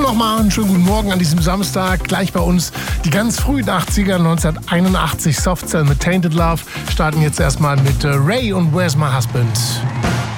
nochmal einen schönen guten Morgen an diesem Samstag. Gleich bei uns die ganz frühen 80er, 1981 Soft Cell mit Tainted Love. Starten jetzt erstmal mit Ray und Where's My Husband.